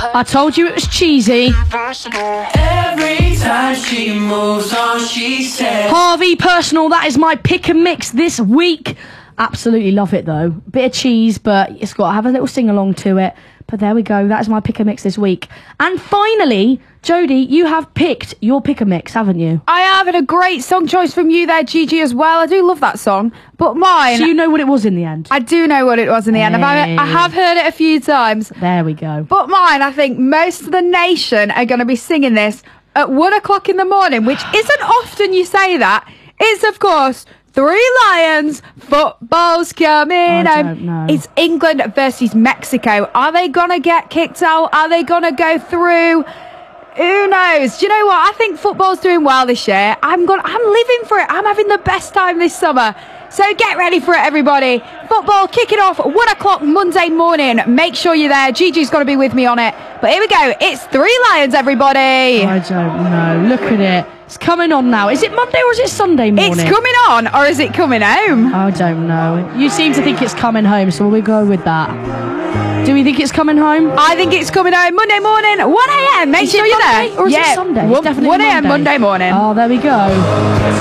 I told you it was cheesy. Every time she moves on, she says, Harvey Personal, that is my pick and mix this week. Absolutely love it though. Bit of cheese, but it's got to have a little sing along to it. But there we go. That is my pick and mix this week. And finally, Jodie, you have picked your pick and mix, haven't you? I have, and a great song choice from you there, Gigi, as well. I do love that song. But mine... So you know what it was in the end? I do know what it was in the end. I have heard it a few times. There we go. But mine, I think most of the nation are going to be singing this at 1 o'clock in the morning, which isn't often you say that. It's, of course... Three Lions, football's coming I home. don't know. It's England versus Mexico. Are they going to get kicked out? Are they going to go through? Who knows? Do you know what? I think football's doing well this year. I'm living for it. I'm having the best time this summer. So get ready for it, everybody. Football kicking off at 1 o'clock Monday morning. Make sure you're there. Gigi's going to be with me on it. But here we go. It's Three Lions, everybody. I don't know. Look at it. It's coming on now. Is it Monday or is it Sunday morning? It's coming on, or is it coming home? I don't know. You seem to think it's coming home, so we'll go with that. Do we think it's coming home? I think it's coming home Monday morning, 1 a.m. Make sure you're there. Or is it Sunday? It's definitely 1 a.m. Monday morning. Oh, there we go.